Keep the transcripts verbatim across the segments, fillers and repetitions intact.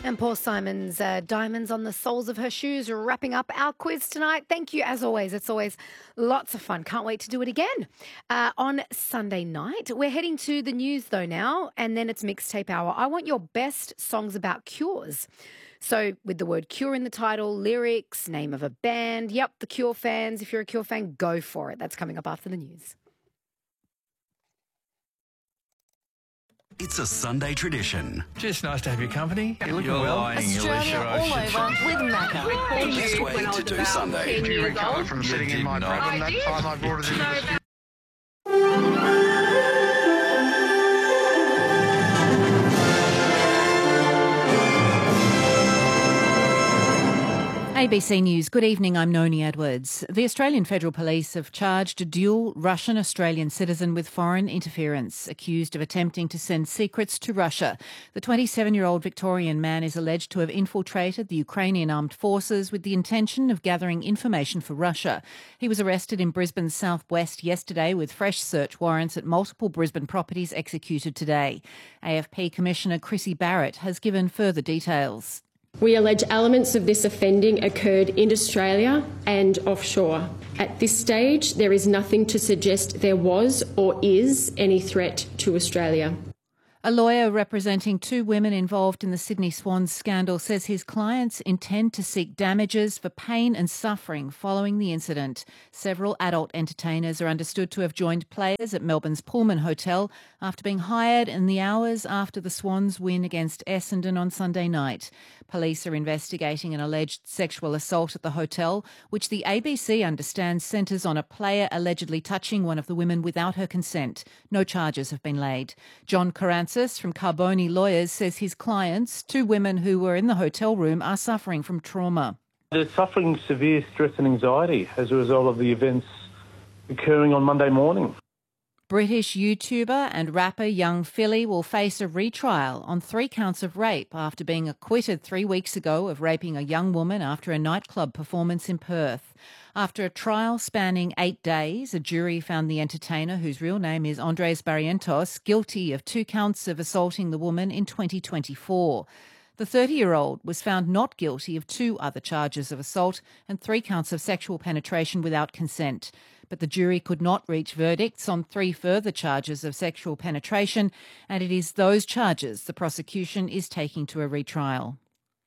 And Paul Simon's uh, diamonds on the soles of her shoes wrapping up our quiz tonight. Thank you, as always. It's always lots of fun. Can't wait to do it again. Uh, on Sunday night, we're heading to the news, though, now, and then it's Mixtape Hour. I want your best songs about cures. So with the word Cure in the title, lyrics, name of a band. Yep, the Cure fans. If you're a Cure fan, go for it. That's coming up after the news. It's a Sunday tradition. Just nice to have your company. You're looking You're well. lying, Australia Alicia. all over with Macca. Best way to do Sunday. Do you recover from sitting in my problem that time I brought it into the studio? A B C News. Good evening, I'm Noni Edwards. The Australian Federal Police have charged a dual Russian-Australian citizen with foreign interference, accused of attempting to send secrets to Russia. The twenty-seven-year-old Victorian man is alleged to have infiltrated the Ukrainian armed forces with the intention of gathering information for Russia. He was arrested in Brisbane's southwest yesterday with fresh search warrants at multiple Brisbane properties executed today. A F P Commissioner Chrissy Barrett has given further details. We allege elements of this offending occurred in Australia and offshore. At this stage, there is nothing to suggest there was or is any threat to Australia. A lawyer representing two women involved in the Sydney Swans scandal says his clients intend to seek damages for pain and suffering following the incident. Several adult entertainers are understood to have joined players at Melbourne's Pullman Hotel after being hired in the hours after the Swans win against Essendon on Sunday night. Police are investigating an alleged sexual assault at the hotel, which the A B C understands centres on a player allegedly touching one of the women without her consent. No charges have been laid. John Karantzis from Carboni Lawyers says his clients, two women who were in the hotel room, are suffering from trauma. They're suffering severe stress and anxiety as a result of the events occurring on Monday morning. British YouTuber and rapper Young Philly will face a retrial on three counts of rape after being acquitted three weeks ago of raping a young woman after a nightclub performance in Perth. After a trial spanning eight days, a jury found the entertainer, whose real name is Andres Barrientos, guilty of two counts of assaulting the woman in twenty twenty-four. The thirty-year-old was found not guilty of two other charges of assault and three counts of sexual penetration without consent. But the jury could not reach verdicts on three further charges of sexual penetration, and it is those charges the prosecution is taking to a retrial.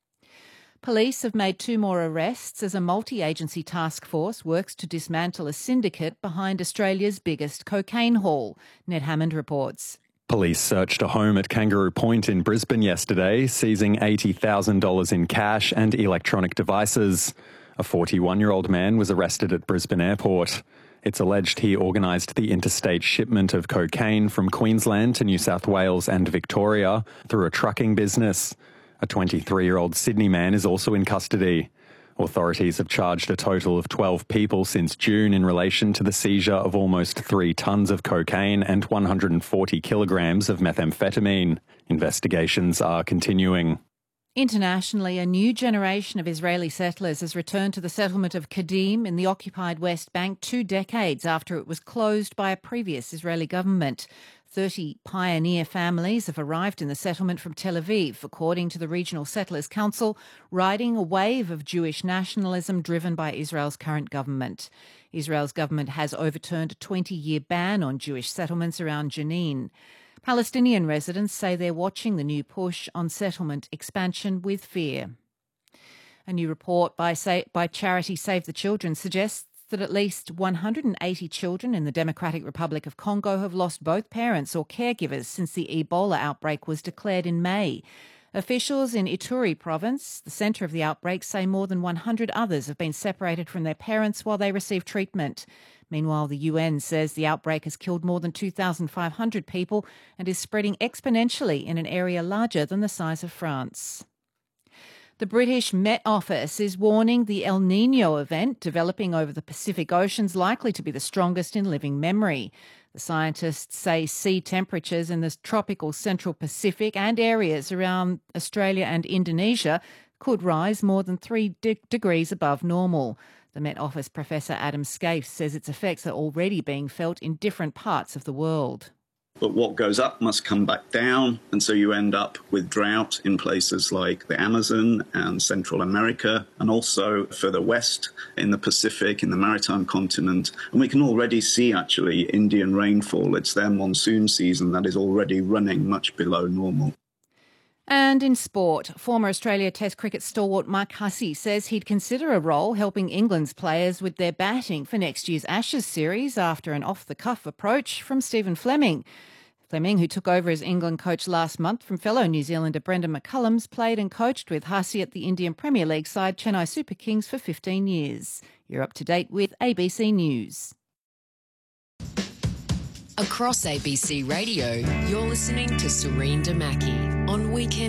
Police have made two more arrests as a multi-agency task force works to dismantle a syndicate behind Australia's biggest cocaine haul. Ned Hammond reports. Police searched a home at Kangaroo Point in Brisbane yesterday, seizing eighty thousand dollars in cash and electronic devices. A forty-one-year-old man was arrested at Brisbane Airport. It's alleged he organised the interstate shipment of cocaine from Queensland to New South Wales and Victoria through a trucking business. A twenty-three-year-old Sydney man is also in custody. Authorities have charged a total of twelve people since June in relation to the seizure of almost three tonnes of cocaine and one hundred forty kilograms of methamphetamine. Investigations are continuing. Internationally, a new generation of Israeli settlers has returned to the settlement of Kadim in the occupied West Bank two decades after it was closed by a previous Israeli government. Thirty pioneer families have arrived in the settlement from Tel Aviv, according to the Regional Settlers Council, riding a wave of Jewish nationalism driven by Israel's current government. Israel's government has overturned a twenty-year ban on Jewish settlements around Jenin. Palestinian residents say they're watching the new push on settlement expansion with fear. A new report by, Sa- by charity Save the Children suggests that at least one hundred eighty children in the Democratic Republic of Congo have lost both parents or caregivers since the Ebola outbreak was declared in May. Officials in Ituri province, the centre of the outbreak, say more than one hundred others have been separated from their parents while they receive treatment. Meanwhile, the U N says the outbreak has killed more than two thousand five hundred people and is spreading exponentially in an area larger than the size of France. The British Met Office is warning the El Niño event developing over the Pacific Ocean's likely to be the strongest in living memory. The scientists say sea temperatures in the tropical Central Pacific and areas around Australia and Indonesia could rise more than three de- degrees above normal. The Met Office Professor Adam Scaife says its effects are already being felt in different parts of the world. But what goes up must come back down, and so you end up with drought in places like the Amazon and Central America, and also further west in the Pacific, in the maritime continent. And we can already see, actually, Indian rainfall. It's their monsoon season that is already running much below normal. And in sport, former Australia Test cricket stalwart Mike Hussey says he'd consider a role helping England's players with their batting for next year's Ashes series after an off-the-cuff approach from Stephen Fleming. Fleming, who took over as England coach last month from fellow New Zealander Brendan McCullums, played and coached with Hussey at the Indian Premier League side Chennai Super Kings for fifteen years. You're up to date with A B C News. Across A B C Radio, you're listening to Serene Damaki on Weekend